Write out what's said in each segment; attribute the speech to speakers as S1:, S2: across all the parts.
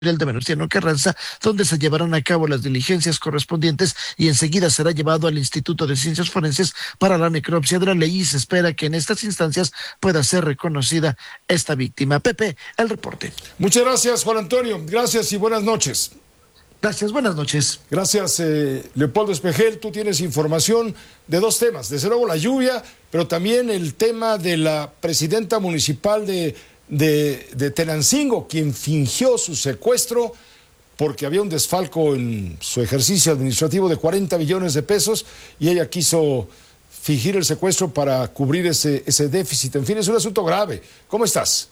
S1: de Venustiano Carranza, donde se llevarán a cabo las diligencias correspondientes y enseguida será llevado al Instituto de Ciencias Forenses para la necropsia de la ley y se espera que en estas instancias pueda ser reconocida esta víctima. Pepe, el reporte.
S2: Muchas gracias, Juan Antonio. Gracias y buenas noches.
S1: Gracias, buenas noches.
S2: Gracias, Leopoldo Espejel. Tú tienes información de dos temas. Desde luego la lluvia, pero también el tema de la presidenta municipal de Tenancingo, quien fingió su secuestro porque había un desfalco en su ejercicio administrativo de 40 millones de pesos y ella quiso fingir el secuestro para cubrir ese déficit. En fin, es un asunto grave. ¿Cómo estás?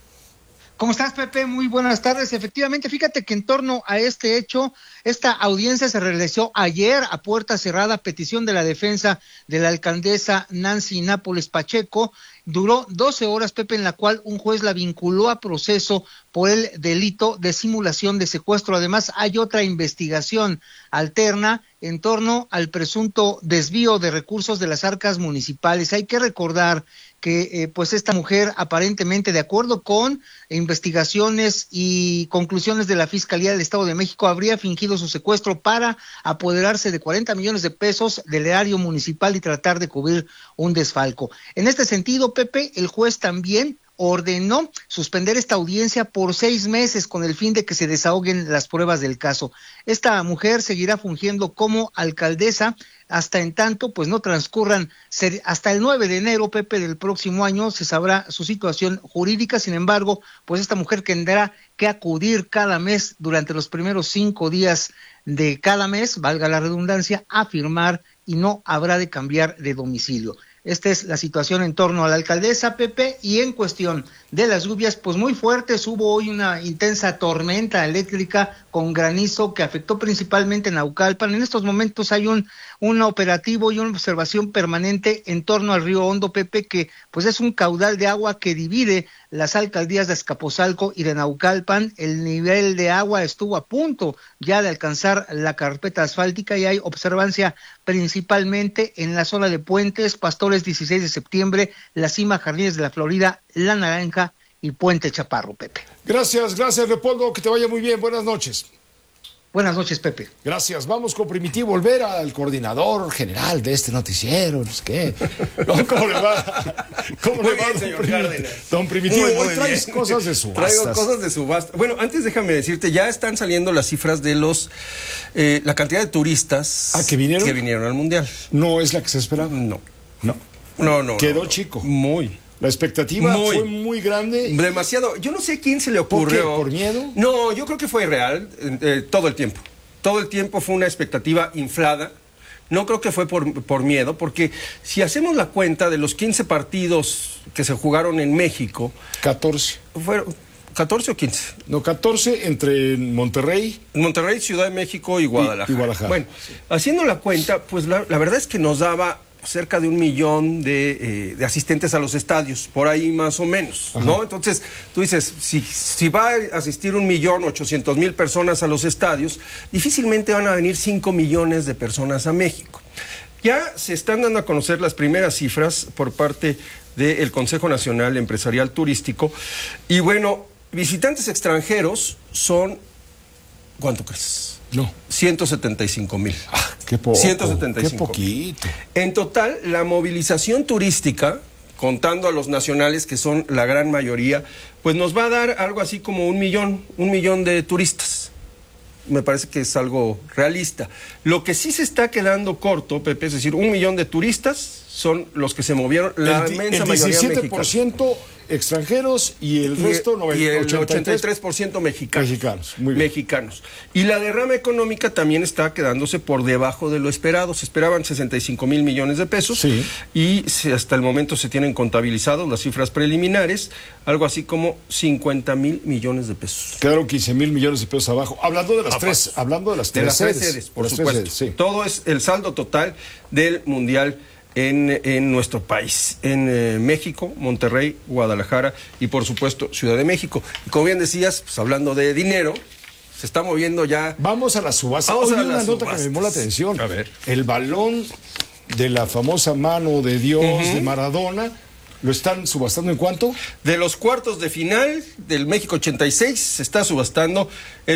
S3: ¿Cómo estás, Pepe? Muy buenas tardes. Efectivamente, fíjate que en torno a este hecho, esta audiencia se realizó ayer a puerta cerrada a petición de la defensa de la alcaldesa Nancy Nápoles Pacheco. Duró 12 horas, Pepe, en la cual un juez la vinculó a proceso por el delito de simulación de secuestro. Además, hay otra investigación alterna en torno al presunto desvío de recursos de las arcas municipales. Hay que recordar que pues esta mujer aparentemente, de acuerdo con investigaciones y conclusiones de la Fiscalía del Estado de México, habría fingido su secuestro para apoderarse de 40 millones de pesos del erario municipal y tratar de cubrir un desfalco. En este sentido, Pepe, el juez también ordenó suspender esta audiencia por 6 meses con el fin de que se desahoguen las pruebas del caso. Esta mujer seguirá fungiendo como alcaldesa hasta en tanto pues no transcurran, hasta el 9 de enero, Pepe, del próximo año se sabrá su situación jurídica. Sin embargo, pues esta mujer tendrá que acudir cada mes durante los primeros 5 días de cada mes, valga la redundancia, a firmar y no habrá de cambiar de domicilio. Esta es la situación en torno a la alcaldesa, Pepe, y en cuestión de las lluvias, pues muy fuertes. Hubo hoy una intensa tormenta eléctrica con granizo que afectó principalmente en Naucalpan. En estos momentos hay un operativo y una observación permanente en torno al río Hondo, Pepe, que pues es un caudal de agua que divide las alcaldías de Azcapotzalco y de Naucalpan. El nivel de agua estuvo a punto ya de alcanzar la carpeta asfáltica y hay observancia principalmente en la zona de Puentes, Pastores 16 de septiembre, La Cima, Jardines de la Florida, La Naranja y Puente Chaparro, Pepe.
S2: Gracias, Leopoldo, que te vaya muy bien. Buenas noches.
S3: Buenas noches, Pepe.
S2: Gracias. Vamos con Primitivo Olvera, al coordinador general de este noticiero. No sé qué. No, ¿cómo le va? ¿Cómo le va,
S4: señor Cárdenas?
S2: Don Primitivo,
S4: Muy
S2: traes
S4: bien.
S2: cosas de subasta.
S4: Traigo cosas de subasta. Bueno, antes déjame decirte, ya están saliendo las cifras de la cantidad de turistas
S2: que vinieron
S4: al Mundial.
S2: ¿No es la que se esperaba?
S4: No.
S2: No. Quedó chico.
S4: Muy.
S2: La expectativa fue muy grande.
S4: Demasiado. Yo no sé a quién se le ocurrió.
S2: ¿Por qué? ¿Por miedo?
S4: No, yo creo que fue real todo el tiempo. Todo el tiempo fue una expectativa inflada. No creo que fue por miedo, porque si hacemos la cuenta de los 15 partidos que se jugaron en México...
S2: 14.
S4: ¿Fueron 14 o 15?
S2: No, 14 entre Monterrey,
S4: Ciudad de México y Guadalajara.
S2: Y Guadalajara.
S4: Bueno, haciendo la cuenta, pues la verdad es que nos daba cerca de 1 millón de asistentes a los estadios, por ahí más o menos, ¿no? Entonces, tú dices, si va a asistir 1.800.000 personas a los estadios, difícilmente van a venir 5 millones de personas a México. Ya se están dando a conocer las primeras cifras por parte del Consejo Nacional Empresarial Turístico, y bueno, visitantes extranjeros son, ¿cuánto crees?
S2: No.
S4: 175,000.
S2: Qué poco.
S4: 175.
S2: Qué poquito.
S4: En total, la movilización turística, contando a los nacionales, que son la gran mayoría, pues nos va a dar algo así como 1 millón de turistas. Me parece que es algo realista. Lo que sí se está quedando corto, Pepe, es decir, 1 millón de turistas son los que se movieron, la inmensa mayoría mexicanos.
S2: 17% extranjeros y el resto,
S4: y el 83% mexicanos.
S2: Muy bien.
S4: Mexicanos. Y la derrama económica también está quedándose por debajo de lo esperado. Se esperaban 65,000 millones de pesos.
S2: Sí.
S4: Y hasta el momento se tienen contabilizados las cifras preliminares, algo así como 50,000 millones de pesos.
S2: Quedaron 15,000 millones de pesos abajo. Hablando de las tres sedes,
S4: por supuesto.
S2: Sí.
S4: Todo es el saldo total del Mundial en nuestro país, en México, Monterrey, Guadalajara y por supuesto Ciudad de México. Y como bien decías, pues hablando de dinero, se está moviendo ya.
S2: Vamos a la subasta.
S4: Vamos a
S2: una
S4: las
S2: nota que me llamó la atención.
S4: A ver.
S2: El balón de la famosa mano de Dios de Maradona ¿Lo están subastando en cuánto?
S4: De los cuartos de final del México 86 se está subastando el